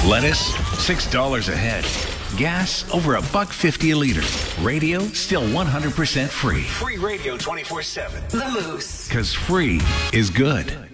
Lettuce, $6 a head. Gas, over $1.50 a liter. Radio, still 100% free. Free radio 24/7. The Moose. Because free is good.